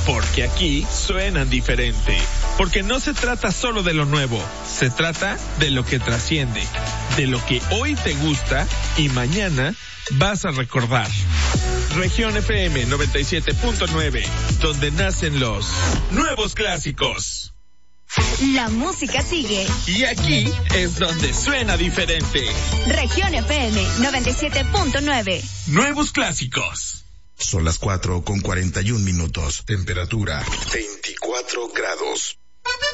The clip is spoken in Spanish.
Porque aquí suenan diferente. Porque no se trata solo de lo nuevo, se trata de lo que trasciende, de lo que hoy te gusta y mañana vas a recordar. Región FM 97.9, donde nacen los nuevos clásicos. La música sigue. Y aquí es donde suena diferente. Región FM 97.9. Nuevos clásicos. Son las 4:41. Temperatura 24 grados.